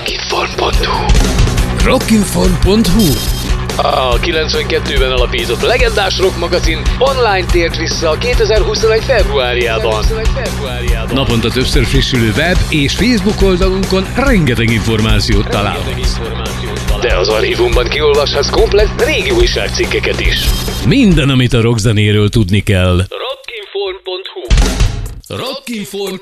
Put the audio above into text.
Rockinform.hu. Rockinform.hu. A 92-ben alapított legendás rock magazin online tért vissza 2021. februárjában. Naponta többször frissülő web és Facebook oldalunkon rengeteg információt találhatsz. De az archívumban kiolvashatsz komplett régi újságcikkeket is. Minden, amit a rockzenéről tudni kell. Rockinform.hu. Rockinform.